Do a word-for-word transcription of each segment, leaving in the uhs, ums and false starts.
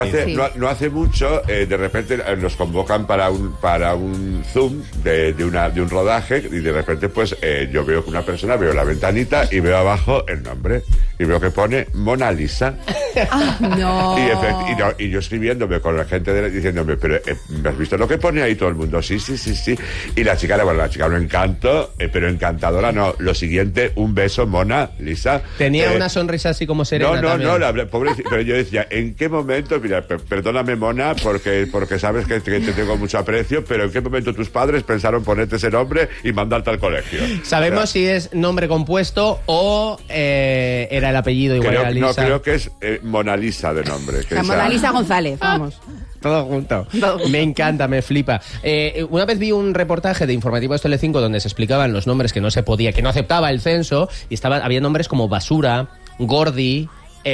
Hace, Sí. no, no hace mucho, eh, de repente eh, nos convocan para un para un Zoom de, de, una, de un rodaje y de repente pues eh, yo veo que una persona, veo la ventanita y veo abajo el nombre y veo que pone Mona Lisa. Ah, no. Y, efect- y, no, y yo escribiéndome con la gente de, diciéndome, pero eh, ¿me has visto lo que pone ahí todo el mundo? Sí, sí, sí, sí. Y la chica, bueno, la chica un encanto, eh, pero encantadora no. Lo siguiente, un beso, Mona Lisa. Tenía Eh, una sonrisa así como serena. No, no, también. no, la pobre, pero yo decía, ¿en qué momento? Mira, per- perdóname, Mona, porque, porque sabes que, que te tengo mucho aprecio, pero ¿en qué momento tus padres pensaron ponerte ese nombre y mandarte al colegio? Sabemos O sea, si es nombre compuesto o eh, era el apellido igual creo, era Lisa. no, creo que es eh, Mona Lisa de nombre. Que La esa- Mona Lisa González, vamos. Todo junto. Todo junto. Me encanta, me flipa. Eh, una vez vi un reportaje de Informativos Telecinco donde se explicaban los nombres que no se podía, que no aceptaba el censo, y estaba, había nombres como Basura, Gordi,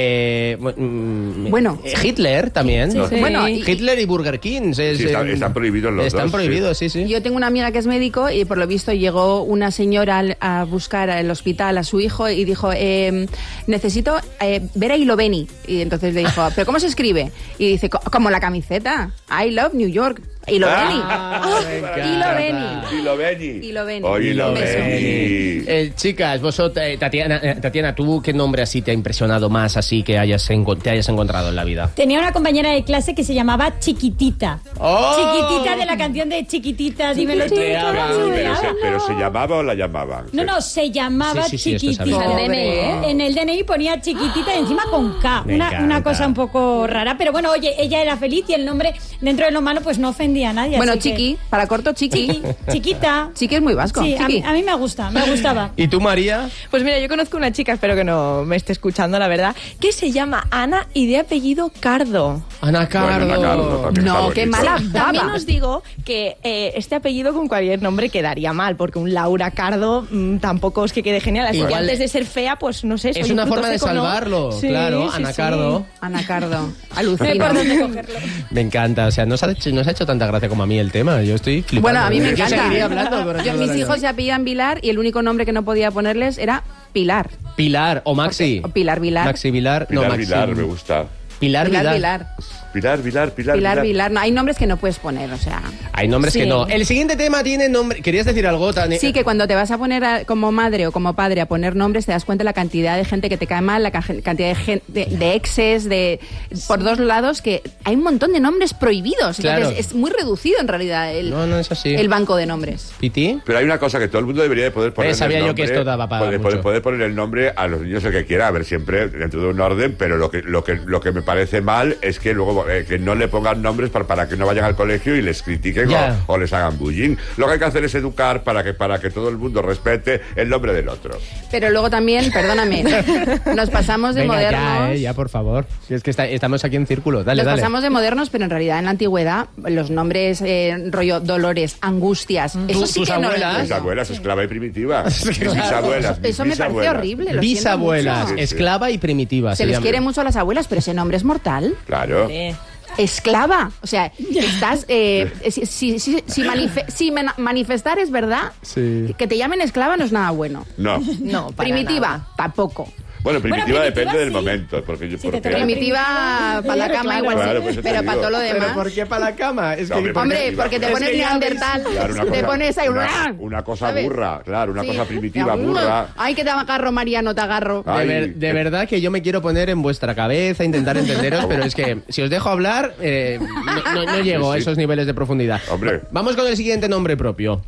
eh, mm, Bueno. eh, Hitler también. Sí, sí. Bueno, y- Hitler y Burger King. es, Sí, están- eh, están prohibidos los Están dos, prohibidos, sí, sí. Yo tengo una amiga que es médico y por lo visto llegó una señora al- a buscar al hospital a su hijo y dijo, eh, necesito eh, ver a Iloveni. Y entonces le dijo, ¿pero cómo se escribe? Y dice, "Co- como la camiseta, I love New York. Iloveni. Ah, me encanta. Iloveni. Iloveni. Iloveni. Oh, Un Iloveni. Eh, chicas, vosotros, eh, Tatiana, eh, Tatiana, ¿tú qué nombre así te ha impresionado más así que hayas enco- te hayas encontrado en la vida? Tenía una compañera de clase que se llamaba Chiquitita. ¡Oh! Chiquitita de la canción de Chiquitita, dímelo tú. Chiquitita, ¿cómo sí, se Pero llama? se, pero se llamaba o la llamaban. No, no, se llamaba Sí, sí, sí, esto Chiquitita. sabía. En el D N I, ¿eh? En el D N I ponía Chiquitita y encima con K. Me Una, encanta. una cosa un poco rara. Pero bueno, oye, ella era feliz y el nombre dentro de lo humano pues no ofendía a nadie. Bueno, así que- Chiqui, para corto, Chiqui. Chiqui, chiquita. Chiqui es muy vasco. Sí, a Chiqui. mí, a mí me gusta, me gustaba. ¿Y tú, María? Pues mira, yo conozco una chica, espero que no me esté escuchando, la verdad, que se llama Ana y de apellido Cardo. Ana Cardo. Bueno, Ana Cardo también está No, qué bonito. mala También baba. os digo que eh, este apellido con cualquier nombre quedaría mal, porque un Laura Cardo mm, tampoco es que quede genial. Así Igual- que antes de ser fea, pues no sé. soy Es un una fruto forma de seco, ¿no? salvarlo, Sí, claro, sí, Ana sí. Cardo. Anacardo. No hay Alucina. por dónde cogerlo. Me encanta, o sea, no se, ha hecho, no se ha hecho tanta gracia como a mí el tema, yo estoy flipando. Bueno, a mí me Yo encanta. seguiría hablando durante Yo- todo mis el año. hijos se apellidan Vilar y el único nombre que no podía ponerles era Pilar. Pilar o Maxi. O Pilar Vilar. Maxi Vilar, no Pilar Maxi. Vilar, me gusta. Pilar Pilar Vilar. Vilar. Pilar, Vilar, Pilar, Pilar Vilar. No, hay nombres que no puedes poner, o sea. Hay nombres Sí. que no. El siguiente tema tiene nombre. ¿Querías decir algo, Tania? Sí, que cuando te vas a poner a- como madre o como padre a poner nombres, te das cuenta de la cantidad de gente que te cae mal, la ca- cantidad de, gen- de, de exes, de por dos lados, que hay un montón de nombres prohibidos. Claro. Entonces es muy reducido en realidad el, No, no es así. el banco de nombres. ¿Piti? Pero hay una cosa que todo el mundo debería de poder poner. Eh, sabía yo que esto daba para poder, mucho. poder, poder poner el nombre a los niños el que quiera, a ver, siempre dentro de un orden, pero lo que lo que lo que me parece mal es que luego eh, que no le pongan nombres para, para que no vayan al colegio y les critiquen Ya. o, o les hagan bullying. Lo que hay que hacer es educar para que para que todo el mundo respete el nombre del otro. Pero luego también, perdóname, nos pasamos de Venga, modernos. ya, eh, ya, por favor. Si es que está- estamos aquí en círculo. Dale, Nos dale. pasamos de modernos, pero en realidad en la antigüedad los nombres eh, rollo Dolores, Angustias, eso sí tus que no lo abuelas? Mis entiendo. abuelas, esclava y primitiva. Mis Claro. bisabuelas, mis Eso me parece bisabuelas. horrible. Lo siento Bisabuelas, mucho. Sí, sí. esclava y primitiva. Se les llama. quiere mucho a las abuelas, pero ese nombre es mortal. Claro. Eh, Esclava. O sea, estás. eh, si si, si, si manife- si mena- manifestar es verdad, Sí. que te llamen esclava no es nada bueno. No. no, para Primitiva, nada. tampoco. Bueno, primitiva, primitiva depende del sí. momento. Porque yo, Sí, te porque- toca Primitiva para la Claro, cama claro. igual Claro, sí, pues eso te pero digo. para todo lo demás. ¿Pero por qué para la cama? Es No, que... hombre, Hombre, porque te Es pones que ya ves- neandertal, Claro, una te cosa- pones ahí. una, una cosa ¿sabes? burra, claro, una Sí. cosa primitiva, Mm. burra. Ay, que te agarro, Mariano, te agarro. De, Ay, ver- de qué- verdad que yo me quiero poner en vuestra cabeza, intentar entenderos, pero es que si os dejo hablar, eh, no, no- no llego a Sí, sí. esos niveles de profundidad. Hombre. Va- Vamos con el siguiente nombre propio.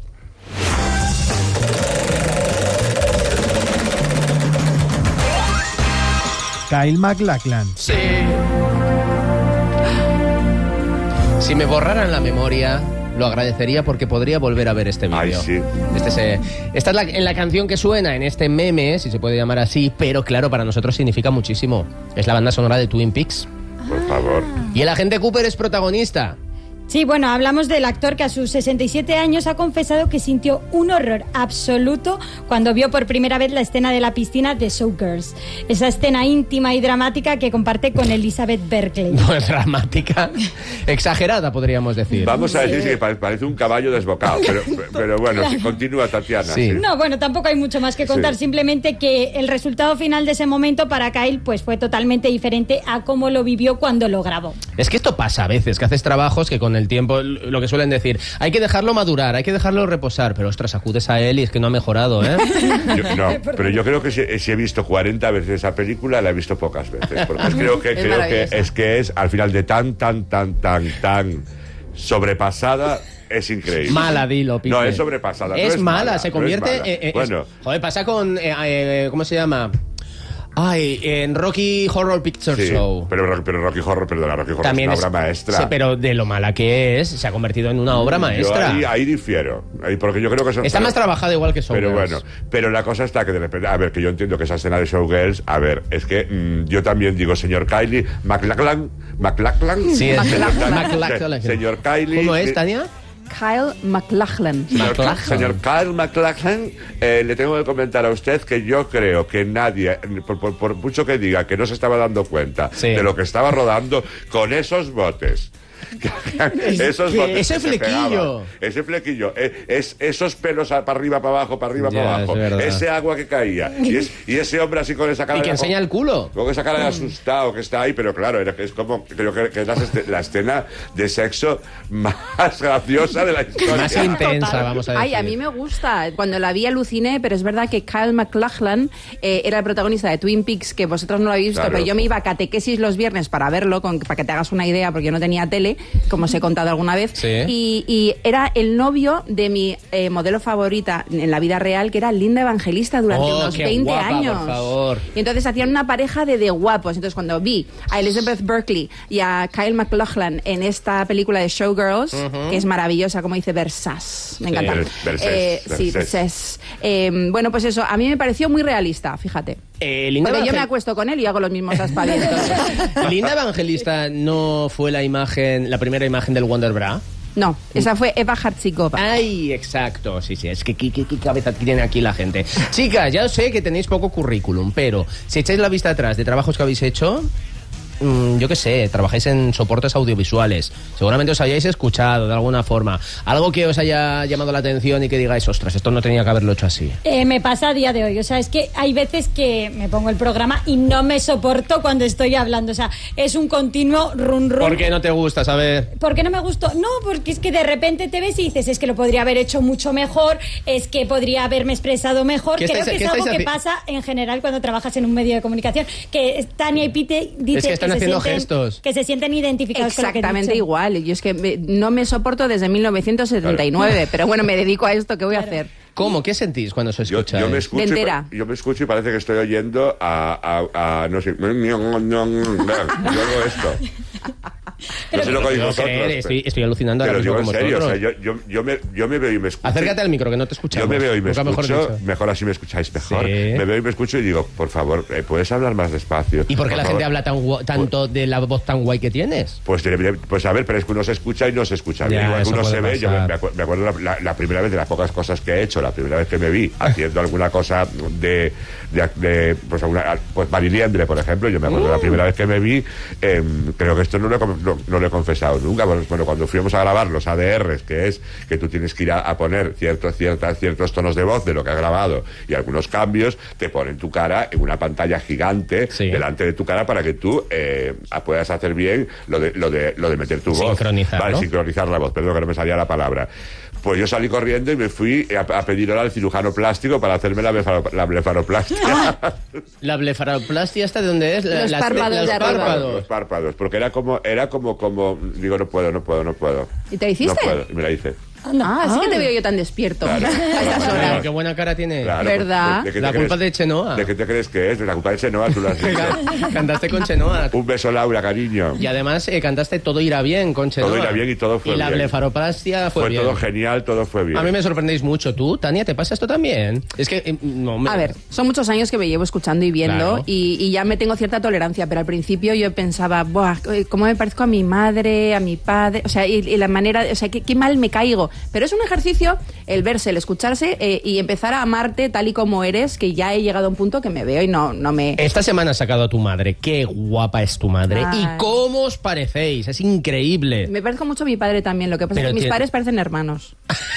Kyle MacLachlan. Sí. Si me borraran la memoria, lo agradecería porque podría volver a ver este vídeo. Ay, sí. Este se- esta es la, en la canción que suena en este meme, si se puede llamar así, pero claro, para nosotros significa muchísimo. Es la banda sonora de Twin Peaks. Por favor. Y el agente Cooper es protagonista. Sí, bueno, hablamos del actor que a sus sesenta y siete años ha confesado que sintió un horror absoluto cuando vio por primera vez la escena de la piscina de Showgirls. Esa escena íntima y dramática que comparte con Elizabeth Berkley. Pues dramática, exagerada podríamos decir. Vamos a decir que parece un caballo desbocado, pero, pero bueno, si continúa Tatiana. Sí. Sí. No, bueno, tampoco hay mucho más que contar, Sí. simplemente que el resultado final de ese momento para Kyle pues fue totalmente diferente a cómo lo vivió cuando lo grabó. Es que esto pasa a veces, que haces trabajos que con el tiempo, lo que suelen decir, hay que dejarlo madurar, hay que dejarlo reposar, pero ostras, acudes a él y es que no ha mejorado, ¿eh? Yo- no, pero yo creo que si, si he visto cuarenta veces esa película, la he visto pocas veces. Porque es- creo que, Es creo que maravillosa. es que es, al final de tan, tan, tan, tan, tan sobrepasada, es increíble. Mala, dilo, Pipe. No, es sobrepasada. no Es, es mala, mala, se no convierte... es mala. eh, eh, Bueno. es- joder, pasa con... eh, eh, ¿cómo se llama? Ay, en Rocky Horror Picture Sí, Show. pero, pero Rocky Horror, perdona, Rocky Horror También es es, una obra maestra. sí, pero de lo mala que es, se ha convertido en una obra Yo maestra. ahí, ahí difiero, ahí, porque yo creo que son, Está pero- más trabajada igual que Showgirls. Pero bueno, pero la cosa está que de repente, a ver, que yo entiendo que esa escena de Showgirls, a ver, es que mm, yo también digo, señor Kylie, McLachlan, McLachlan, Sí, es señor, McLachlan. se- señor Kylie, ¿Cómo es, eh, Tania? Kyle MacLachlan. Señor, McLachlan. señor Kyle MacLachlan, eh, le tengo que comentar a usted que yo creo que nadie, por, por- por mucho que diga que no se estaba dando cuenta Sí. de lo que estaba rodando con esos botes. esos botes ese que se flequillo. pegaban, ese flequillo, eh, es, esos pelos a- para arriba, para abajo, para arriba, Ya, para abajo, es verdad. ese agua que caía, y, es- y ese hombre así con esa cara Y que de- enseña el culo. con esa cara de asustado que está ahí, pero claro, era- es como, creo que, que es la, este- la escena de sexo más graciosa de la historia. Más intensa, vamos a decir. Ay, a mí me gusta. Cuando la vi aluciné, pero es verdad que Kyle MacLachlan eh, era el protagonista de Twin Peaks, que vosotros no lo habéis visto, Claro. pero yo me iba a catequesis los viernes para verlo, con, para que te hagas una idea, porque yo no tenía tele, como os he contado alguna vez. Sí. Y, y era el novio de mi eh, modelo favorita en la vida real, que era Linda Evangelista durante Oh, unos qué veinte guapa, por años. favor. Y entonces hacían una pareja de, de guapos. Entonces cuando vi a Elizabeth Berkley y a Kyle MacLachlan en esta película de Showgirls, que es maravillosa, como dice Versás, me Sí. encanta. Vers- Versés, Eh, sí, Versés. Versés. Eh, bueno, pues eso, a mí me pareció muy realista, fíjate. Eh, Linda, Porque yo me Evangel- acuesto con él y hago los mismos aspavientos. Linda Evangelista no fue la imagen, la primera imagen del Wonder Bra. No, esa fue Eva Hartsikova. Ay, exacto, sí, sí, es que qué, qué- qué cabeza tiene aquí la gente. Chicas, ya sé que tenéis poco currículum, pero si echáis la vista atrás de trabajos que habéis hecho, mm, yo qué sé, trabajáis en soportes audiovisuales, seguramente os hayáis escuchado de alguna forma, algo que os haya llamado la atención y que digáis, ostras, esto no tenía que haberlo hecho así. Eh, me pasa a día de hoy, o sea, es que hay veces que me pongo el programa y no me soporto cuando estoy hablando, o sea, es un continuo run run. ¿Por qué no te gusta saber? ¿Por qué no me gustó? No, porque es que de repente te ves y dices, es que lo podría haber hecho mucho mejor, es que podría haberme expresado mejor. ¿Qué Creo estáis- que qué es algo estáis que haci- pasa en general cuando trabajas en un medio de comunicación, que Tania y Pite dicen Es que están se haciendo sienten- gestos. que se sienten identificados con lo que he Exactamente dicho. igual. Yo es que me- no me soporto desde mil noveciencientos setenta y nueve, pero bueno, me dedico a esto, ¿qué voy a hacer? ¿Cómo? ¿Qué sentís cuando os Yo, escucháis? yo me escucho y, Dentera. pa- yo me escucho y parece que estoy oyendo a, a, a no sé, yo hago esto. No sé lo que oís No vosotros. creer, pero- estoy, estoy alucinando ahora pero mismo digo en con serio, o sea, vosotros. yo, yo, yo, me, yo me veo y me escucho. Acércate al micro, que no te escuchamos. Yo me veo y me Nunca mejor escucho, dicho. mejor, así me escucháis mejor. Sí. Me veo y me escucho y digo, por favor, eh, ¿puedes hablar más despacio? ¿Y por qué la favor? gente habla tan gua- tanto de la voz tan guay que tienes? Pues, debería- pues a ver, pero es que uno se escucha y no se escucha bien. Ya, Igual que eso uno puede se ve, yo me, pasar. me acu- me acuerdo la, la- la primera vez de las pocas cosas que he hecho, la primera vez que me vi haciendo alguna cosa de, de, de, pues, alguna, pues Mariliendre, por ejemplo, yo me acuerdo Uh. la primera vez que me vi, eh, creo que esto no lo, he, com- no, no lo he confesado nunca. Bueno, bueno, cuando fuimos a grabar los A D Rs, que es que tú tienes que ir a, a poner ciertos, ciertas, ciertos tonos de voz de lo que has grabado y algunos cambios, te ponen tu cara en una pantalla gigante Sí. delante de tu cara para que tú eh, puedas hacer bien lo de, lo de, lo de meter tu voz. Sincronizar, Vale, ¿no? sincronizar la voz, perdón que no me salía la palabra. Pues yo salí corriendo y me fui a, a pedir hora al cirujano plástico para hacerme la, blefaro- la blefaroplastia. ¿La blefaroplastia esta de dónde es? La- Los las- párpados los de arriba. párpados. Los párpados, porque era como, era como, como, digo, no puedo, no puedo, no puedo. ¿Y te la hiciste? No puedo, y me la hice. Ah, así que te veo yo tan despierto Claro. a estas Pero horas. qué buena cara tiene. Claro, ¿Verdad? ¿de qué te La crees- culpa es de Chenoa. ¿De qué te crees que es? De la culpa de Chenoa, tú lo has dicho. Cantaste con Chenoa. Un beso, Laura, cariño. Y además eh, cantaste Todo irá bien con Chenoa. Todo irá bien y todo fue Y la bien. blefaroplastia fue, Fue bien. todo genial, todo fue bien. A mí me sorprendéis mucho. ¿Tú, Tania, te pasa esto también? Es que... eh, no, me- A ver, son muchos años que me llevo escuchando y viendo Claro. y, y ya me tengo cierta tolerancia, pero al principio yo pensaba, buah, cómo me parezco a mi madre, a mi padre, o sea, y, y la manera, o sea, qué, qué mal me caigo. Pero es un ejercicio el verse, el escucharse eh, y empezar a amarte tal y como eres, que ya he llegado a un punto que me veo y no, no me... Esta semana has sacado a tu madre. Qué guapa es tu madre. Ay. ¿Y cómo os parecéis? Es increíble. Me parezco mucho a mi padre también, lo que pasa Pero es que mis tiene- padres parecen hermanos.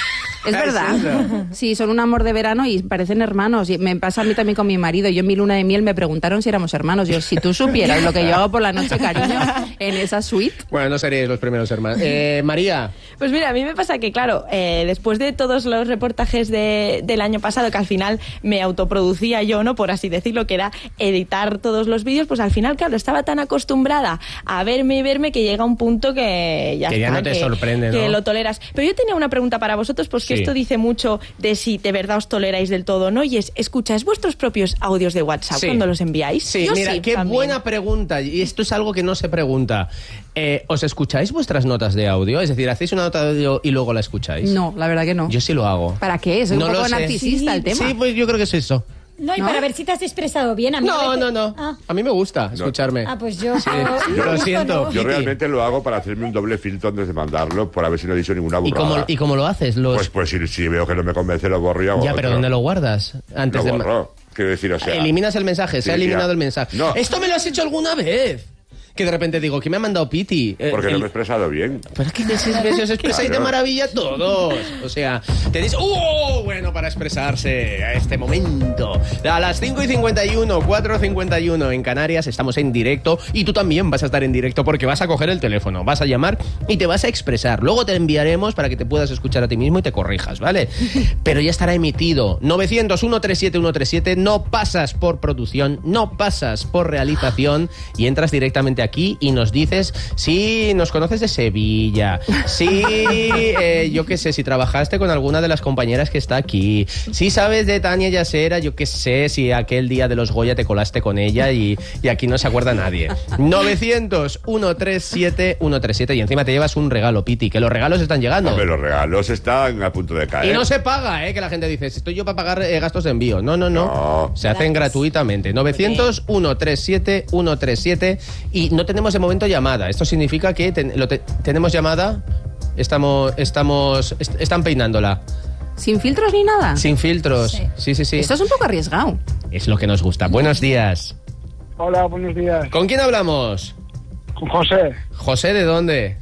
Es ¿Es verdad. eso? Sí, son un amor de verano y parecen hermanos. Y me pasa a mí también con mi marido. Yo en mi luna de miel me preguntaron si éramos hermanos. Yo, si tú supieras lo que yo hago por la noche, cariño, en esa suite. Bueno, no seréis los primeros hermanos. Eh, María. Pues mira, a mí me pasa que, claro, eh, después de todos los reportajes de, del año pasado, que al final me autoproducía yo, ¿no? Por así decirlo, que era editar todos los vídeos, pues al final, claro, estaba tan acostumbrada a verme y verme que llega un punto que ya Que ya está, no te que, sorprende, que ¿no? lo toleras. Pero yo tenía una pregunta para vosotros, pues que Sí. esto dice mucho de si de verdad os toleráis del todo o no, y es, ¿escucháis vuestros propios audios de WhatsApp Sí. cuando los enviáis? Sí, Yo mira, sí, qué también. buena pregunta. Y esto es algo que no se pregunta. Eh, ¿Os escucháis vuestras notas de audio? Es decir, ¿hacéis una nota de audio y luego la escucháis? No, la verdad que no. Yo sí lo hago. ¿Para qué? Soy No un lo poco sé. narcisista el tema. Sí, pues yo creo que es eso. No, y ¿No? para ver si te has expresado bien. A mí a No, veces- no, no. Ah, A mí me gusta escucharme. ah, pues yo... Sí, yo- yo lo justo siento. no. Yo Kiki. realmente lo hago para hacerme un doble filtro antes de mandarlo, por a ver si no he dicho ninguna ¿Y burrada. cómo, ¿Y cómo lo haces? Los... Pues, pues si, si veo que no me convence, lo borro y hago ya, pero otro. ¿dónde lo guardas? Antes Lo de... borro. Quiero decir, o sea... Eliminas el mensaje, se Sí, ha eliminado ya. el mensaje. No. Esto me lo has hecho alguna vez. Que de repente digo, ¿qué me ha mandado Piti? Eh, Porque no el- me he expresado bien. Pero es que de seis veces os expresáis Claro. de maravilla todos. O sea, tenéis... ¡Uh! Bueno, para expresarse a este momento. A las cinco y cincuenta y uno, cuatro y cincuenta y uno en Canarias estamos en directo. Y tú también vas a estar en directo porque vas a coger el teléfono, vas a llamar y te vas a expresar. Luego te enviaremos para que te puedas escuchar a ti mismo y te corrijas, ¿vale? Pero ya estará emitido. novecientos, ciento treinta y siete, ciento treinta y siete. No pasas por producción, no pasas por realización y entras directamente aquí y nos dices si nos conoces de Sevilla, si, eh, yo qué sé, si trabajaste con alguna de las compañeras que está aquí, si sabes de Tania Yasera, yo qué sé, si aquel día de los Goya te colaste con ella y, y aquí no se acuerda nadie. novecientos, ciento treinta y siete, ciento treinta y siete y encima te llevas un regalo, Piti, que los regalos están llegando. Hombre, los regalos están a punto de caer. Y no se paga, ¿eh? Que la gente dice, estoy yo para pagar eh, gastos de envío. No, no, no. No. Se hacen gratuitamente. novecientos, ciento treinta y siete, ciento treinta y siete. Y no tenemos de momento llamada. Esto significa que ten- lo te- tenemos llamada. Estamos, estamos, est- están peinándola. ¿Sin filtros ni nada? Sin filtros. Sí. Sí, sí, sí. Esto es un poco arriesgado. Es lo que nos gusta. Buenos días. Hola, buenos días. ¿Con quién hablamos? Con José, José, ¿de dónde?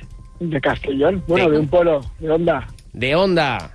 de Castellón. Bueno, De- de un pueblo, de Onda. De Onda.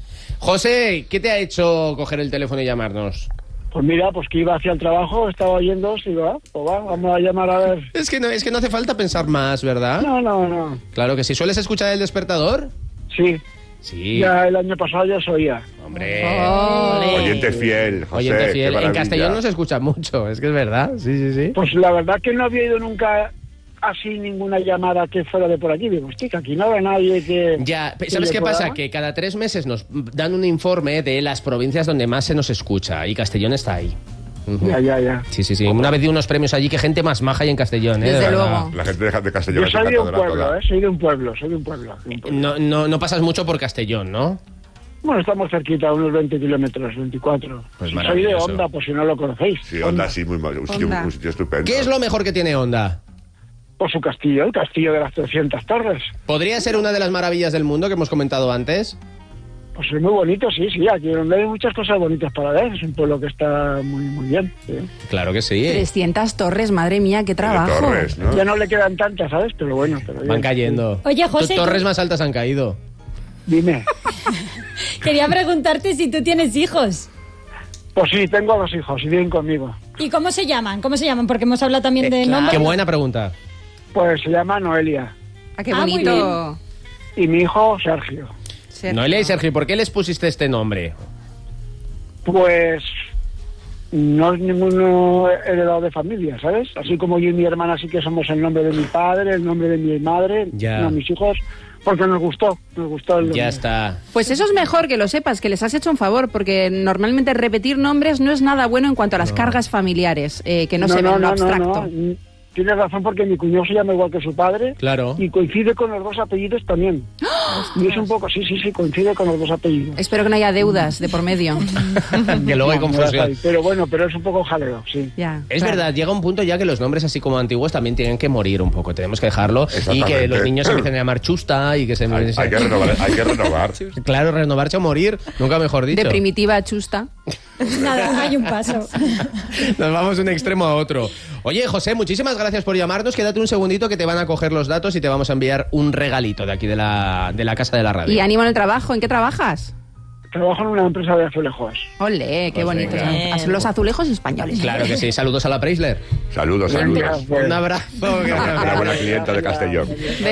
José, ¿qué te ha hecho coger el teléfono y llamarnos? Pues mira, pues que iba hacia el trabajo, estaba oyendo, y digo, ah, pues va, vamos a llamar a ver. Es que no, es que no hace falta pensar más, ¿verdad? No, no, no. Claro que sí. ¿Sueles escuchar el despertador? Sí, Sí. ya el año pasado ya se oía. Hombre. Oh. Oyente fiel, José. Oyente qué fiel. En maravilla. Castellón no se escucha mucho, es que es verdad. Sí, sí, sí. Pues la verdad que no había ido nunca así ninguna llamada que fuera de por aquí. Digo, hostia, que aquí no habrá nadie que... Ya, que ¿sabes le qué pueda pasa? llamar. Que cada tres meses nos dan un informe de las provincias donde más se nos escucha y Castellón está ahí. Ujú. Ya, ya, ya. Sí, sí, sí. Una vez di unos premios allí, que gente más maja hay en Castellón, ¿eh? De Desde verdad. luego. La gente de, de Castellón Yo está soy de un cantándola pueblo, toda. ¿eh? Soy de un pueblo, soy de un pueblo. de un pueblo. No, no, no pasas mucho por Castellón, ¿no? Bueno, estamos cerquita, unos veinte kilómetros, veinticuatro. Pues soy de maravilloso. Onda, por si no lo conocéis. Sí, Onda, sí, muy mal. Un sitio, Onda. un sitio estupendo. ¿Qué es lo mejor que tiene Onda? Por su castillo, el castillo de las trescientas torres. ¿Podría ser una de las maravillas del mundo que hemos comentado antes? Pues es muy bonito, sí, sí. Aquí donde hay muchas cosas bonitas para ver. Es un pueblo que está muy, muy bien. sí. Claro que sí. trescientas torres, madre mía, qué De trabajo. Torres, ¿no? Ya no le quedan tantas, ¿sabes? Pero bueno, pero bien. Van cayendo. Oye, José, Tus torres tú- más altas han caído. Dime. quería preguntarte si tú tienes hijos. Pues sí, tengo dos hijos y viven conmigo. ¿Y cómo se llaman? ¿Cómo se llaman? Porque hemos hablado también de Eh, nombres. Qué buena pregunta. Pues se llama Noelia. Ah, qué Ah, muy bonito. Y mi hijo, Sergio. Sergio. Noelia y Sergio, ¿por qué les pusiste este nombre? Pues no es ninguno heredado de familia, ¿sabes? Así como yo y mi hermana sí que somos el nombre de mi padre, el nombre de mi madre, Ya. no, mis hijos, porque nos gustó, nos gustó el Ya está. Pues eso es mejor que lo sepas, que les has hecho un favor, porque normalmente repetir nombres no es nada bueno en cuanto a las cargas familiares, eh, que no, se ven en lo abstracto. no. Tienes razón, porque mi cuñado se llama igual que su padre. Claro. Y coincide con los dos apellidos también. Y es un poco, sí, sí, sí, coincide con los dos apellidos. Espero que no haya deudas de por medio. Que luego hay No, no las confusión. hay, pero bueno, pero es un poco jaleo, sí. Ya, Es claro. verdad, llega un punto ya que los nombres así como antiguos también tienen que morir un poco, tenemos que dejarlo y que Exactamente. los niños se empiecen a llamar Chusta y que se... Hay, hay que renovar, hay que renovar. Claro, renovarse o morir, nunca mejor dicho. De primitiva a chusta. Nada, hay un paso. Nos vamos de un extremo a otro. Oye, José, muchísimas gracias por llamarnos. Quédate un segundito que te van a coger los datos y te vamos a enviar un regalito de aquí de la, de la Casa de la Radio. Y ánimo en el trabajo. ¿En qué trabajas? Trabajo en una empresa de azulejos. Ole, qué Pues bonitos. venga. son Los azulejos españoles. Claro que sí. Saludos a la Preisler. Saludos, saludos. Un abrazo. Una buena clienta de Castellón. Ve-